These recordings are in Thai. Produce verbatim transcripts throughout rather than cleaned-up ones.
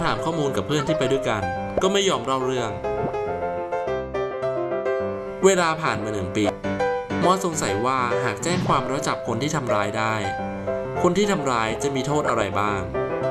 ถามข้อมูลกับเพื่อนที่ไปด้วยกันก็ไม่ยอมเล่าเรื่องเวลาผ่านมาหนึ่งปีมอสสงสัยว่าหากแจ้งความแล้วจับคนที่ทำร้ายได้คนที่ทำร้ายจะมีโทษอะไรบ้าง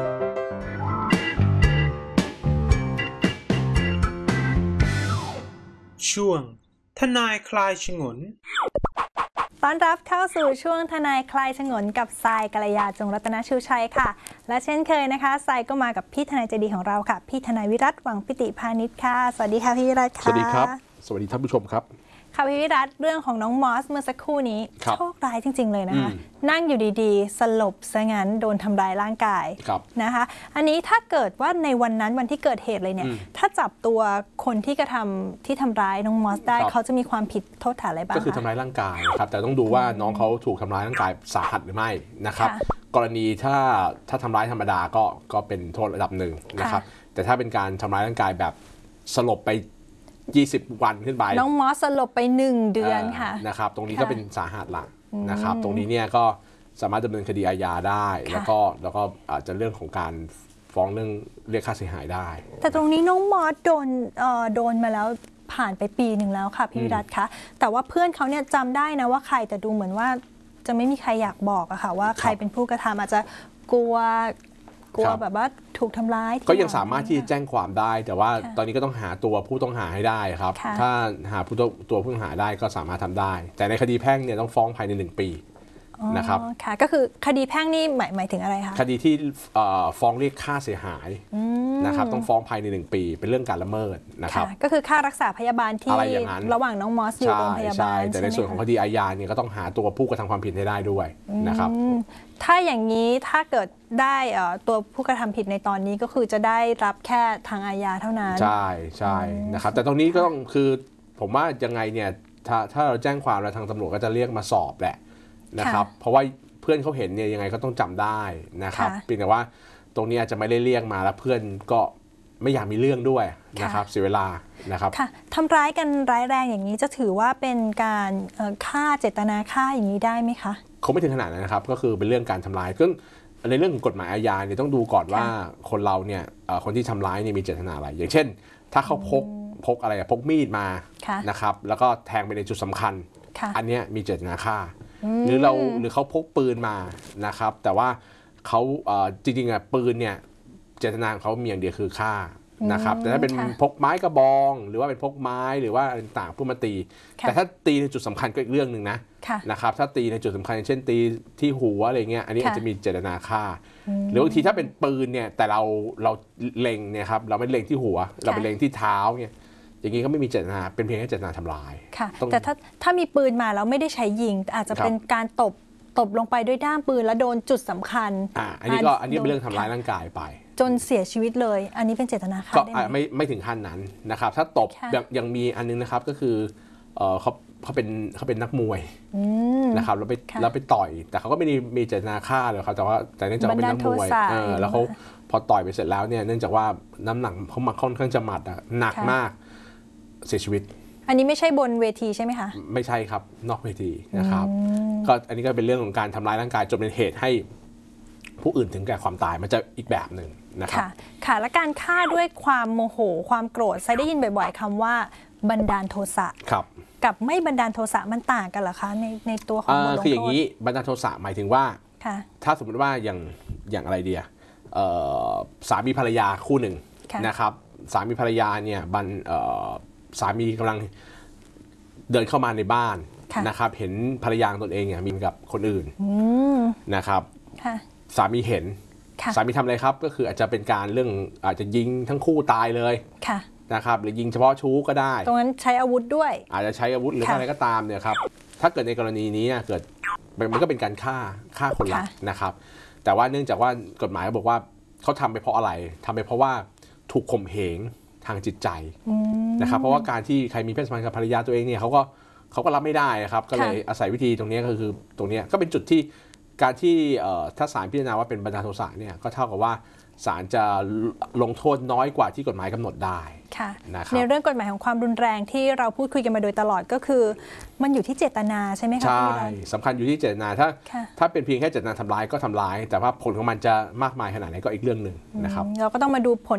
ช่วงทนายคลายฉงนต้อนรับเข้าสู่ช่วงทนายคลายฉงนกับทรายกัลยาจงรัตนชูชัยค่ะและเช่นเคยนะคะทรายก็มากับพี่ทนายใจดีของเราค่ะพี่ทนายวิรัตหวังปิติพานิชค่ะสวัสดีค่ะพี่วิรัตค่ะสวัสดีครับสวัสดีท่านผู้ชมครับค่ะพี่วิรัตเรื่องของน้องมอสเมื่อสักครู่นี้โชคร้ายจริงๆเลยนะคะนั่งอยู่ดีๆสลบซะงั้นโดนทำร้ายร่างกายนะคะอันนี้ถ้าเกิดว่าในวันนั้นวันที่เกิดเหตุเลยเนี่ยถ้าจับตัวคนที่กระทำที่ทำร้ายน้องมอสได้เขาจะมีความผิดโทษฐานอะไรบ้างก็คือทำร้ายร่างกายครับแต่ต้องดูว่าน้องเขาถูกทำร้ายร่างกายสาหัสหรือไม่นะครับกรณีถ้าถ้าทำร้ายธรรมดาก็ก็เป็นโทษระดับหนึ่งนะครับแต่ถ้าเป็นการทำร้ายร่างกายแบบสลบไปยี่สิบวันขึ้นไปน้องมอสสลบไปหนึ่งเดือนค่ะนะครับตรงนี้ก็เป็นสาหัสหลักนะครับตรงนี้เนี่ยก็สามารถดำเนินคดีอาญาได้แล้วก็แล้วก็อาจจะเรื่องของการฟ้องเรื่องเรียกค่าเสียหายได้แต่ตรงนี้น้องมอสโดนเอ่อโดนมาแล้วผ่านไปปีหนึ่งแล้วค่ะพี่วิรัตคะแต่ว่าเพื่อนเขาเนี่ยจำได้นะว่าใครแต่ดูเหมือนว่าจะไม่มีใครอยากบอกอะค่ะว่าใครเป็นผู้กระทำอาจจะกลัวกลัวแบบว่าถูกทำร้ายก็ยังสามารถที่จะแจ้งความได้แต่ว่าตอนนี้ก็ต้องหาตัวผู้ต้องหาให้ได้ครับถ้าหาผู้ตัวผู้ต้องหาได้ก็สามารถทำได้แต่ในคดีแพ่งเนี่ยต้องฟ้องภายในหนึ่งปีนะครับค่ะก็คือคดีแพ่งนี่หมายหมายถึงอะไรคะคดีที่ฟ้องเรียกค่าเสียหายนะครับต้องฟ้องภายในหนึ่งปีเป็นเรื่องการละเมิดนะครับก็คือค่ารักษาพยาบาลที่ระหว่างน้องมอสอยู่โรงพยาบาลแต่ในส่วนของคดีอาญาเนี่ยก็ต้องหาตัวผู้กระทำความผิดให้ได้ด้วยนะครับถ้าอย่างนี้ถ้าเกิดได้ตัวผู้กระทำผิดในตอนนี้ก็คือจะได้รับแค่ทางอาญาเท่านั้นใช่ใช่นะครับแต่ตรงนี้ก็ต้องคือผมว่ายังไงเนี่ยถ้าถ้าเราแจ้งความแล้วทางตำรวจก็จะเรียกมาสอบแหละนะครับเพราะว่าเพื่อนเขาเห็นเนี่ยยังไงก็ต้องจำได้นะครับเพียงแต่ว่าตรงนี้อาจจะไม่ได้เรียกมาแล้วเพื่อนก็ไม่อยากมีเรื่องด้วยนะครับเสียเวลานะครับค่ะทำร้ายกันร้ายแรงอย่างนี้จะถือว่าเป็นการฆ่าเจตนาฆ่าอย่างนี้ได้ไหมคะคงไม่ถึงขนาดนั้นนะครับก็คือเป็นเรื่องการทำร้ายซึ่งในเรื่องของกฎหมายอาญาเนี่ยต้องดูก่อนว่าคนเราเนี่ยคนที่ทำร้ายเนี่ยมีเจตนาอะไรอย่างเช่นถ้าเขาพกพกอะไรพกมีดมานะครับแล้วก็แทงไปในจุดสำคัญอันนี้มีเจตนาฆ่าหรือเราหรือเขาพกปืนมานะครับแต่ว่าเขาจริงๆอ่ะปืนเนี่ยเจตนาของเขามีอย่างเดียวคือฆ่านะครับแต่ถ้าเป็นพกไม้กระบองหรือว่าเป็นพกไม้หรือว่าต่างๆผู้มาตีแต่ถ้าตีในจุดสำคัญก็อีกเรื่องหนึ่งนะนะครับถ้าตีในจุดสำคัญเช่นตีที่หัวอะไรเงี้ยอันนี้อาจจะมีเจตนาฆ่าหรือบางทีถ้าเป็นปืนเนี่ยแต่เราเราเล็งเนี่ยครับเราไม่เล็งที่หัวเราไปเล็งที่เท้าเนี่ยอย่างนี้ก็ไม่มีเจตนาเป็นเพียงแค่เจตนาทำลายค่ะแต่ถ้าถ้ามีปืนมาแล้วไม่ได้ใช้ยิงอาจจะเป็นการตบตบลงไปด้วยด้ามปืนแล้วโดนจุดสำคัญอ่าอันนี้ก็อันนี้เป็นเรื่องทำร้ายร่างกายไปจนเสียชีวิตเลยอันนี้เป็นเจตนาฆ่าได้ไหมไม่ไม่ถึงขั้นนั้นนะครับถ้าตบยังมีอันนึงนะครับก็คือเขาเขาเป็นเขาเป็นนักมวยนะครับแล้วไปแล้วไปต่อยแต่เขาก็ไม่ได้มีเจตนาฆ่าเลยครับแต่ว่าแต่เนื่องจากเป็นนักมวยแล้วเขาพอต่อยไปเสร็จแล้วเนี่ยเนื่องจากว่าน้ำหนักเขามาค่อนข้างจะหมัดหนักมากเสียชีวิตอันนี้ไม่ใช่บนเวทีใช่ไหมคะไม่ใช่ครับนอกเวทีนะครับก็อันนี้ก็เป็นเรื่องของการทำร้ายร่างกายจนเป็นเหตุให้ผู้อื่นถึงแก่ความตายมันจะอีกแบบหนึ่งนะครับค่ะค่ะและการฆ่าด้วยความโมโหความโกรธใช้ได้ยินบ่อยๆคำว่าบันดาลโทสะครับกับไม่บันดาลโทสะมันต่างกันเหรอคะในในตัวของบทลงโทษคืออย่างนี้บันดาลโทสะหมายถึงว่าถ้าสมมติว่าอย่างอย่างอะไรเดียสามีภรรยาคู่หนึ่งนะครับสามีภรรยาเนี่ยบันสามีกำลังเดินเข้ามาในบ้านนะครับเห็นภรรยาตนเองเนี่ยมีกับคนอื่นนะครับสามีเห็นสามีทำอะไรครับก็คืออาจจะเป็นการเรื่องอาจจะยิงทั้งคู่ตายเลยนะครับหรือยิงเฉพาะชู้ก็ได้ตรงนั้นใช้อาวุธด้วยอาจจะใช้อาวุธหรืออะไรก็ตามเนี่ยครับถ้าเกิดในกรณีนี้เกิดมันก็เป็นการฆ่าฆ่าคนรักนะครับแต่ว่าเนื่องจากว่ากฎหมายบอกว่าเขาทำไปเพราะอะไรทำไปเพราะว่าถูกข่มเหงทางจิตใจนะครับเพราะว่าการที่ใครมีเพศสัมพันธ์กับภรรยาตัวเองเนี่ยเขาก็เขาก็รับไม่ได้ครับก็เลยอาศัยวิธีตรงนี้ก็คือตรงนี้ก็เป็นจุดที่การที่ถ้าศาลพิจารณาว่าเป็นบันดาลโทสะเนี่ยก็เท่ากับว่าศาลจะลงโทษน้อยกว่าที่กฎหมายกำหนดได้ค่ะในเรื่องกฎหมายของความรุนแรงที่เราพูดคุยกันมาโดยตลอดก็คือมันอยู่ที่เจตนาใช่ไหมคะใช่สำคัญอยู่ที่เจตนาถ้าถ้าเป็นเพียงแค่เจตนาทำร้ายก็ทำร้ายแต่ว่าผลของมันจะมากมายขนาดไหนก็อีกเรื่องหนึ่งนะครับเราก็ต้องมาดูผล